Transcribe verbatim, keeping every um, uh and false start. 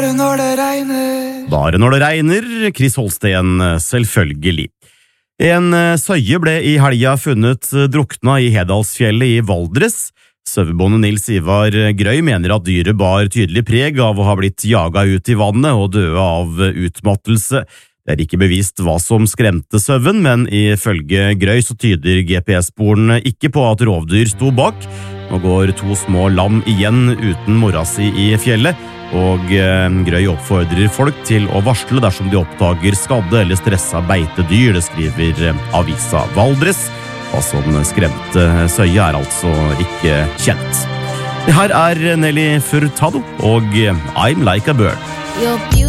Bare når det regner. Bare når det regner, Chris Holsten, selvfølgelig. En søye ble i helga funnet drukna i Hedalsfjellet i Valdres. Sauebonde Nils Ivar Grøy mener at dyret bar tydelig preg av å ha blitt jaget ut i vannet og døde av utmattelse. Det er ikke bevist hva som skremte sauen, men ifølge Grøy så tyder G P S-sporene ikke på at rovdyr sto bak. Nå går to små lam igjen uten mora si i fjellet, og Grøy oppfordrer folk til å varsle dersom de oppdager skadde eller stressa beitedyr. Det skriver avisa Valdres. Hva som skremte søye er altså ikke kjent. Det her er Nelly Furtado og I'm Like a Bird.